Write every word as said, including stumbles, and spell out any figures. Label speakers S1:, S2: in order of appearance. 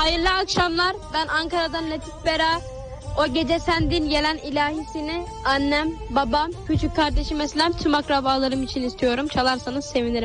S1: Hayırlı akşamlar. Ben Ankara'dan Latif Bera. O gece sendin gelen ilahisini annem, babam, küçük kardeşim Eslem, tüm akrabalarım için istiyorum. Çalarsanız sevinirim.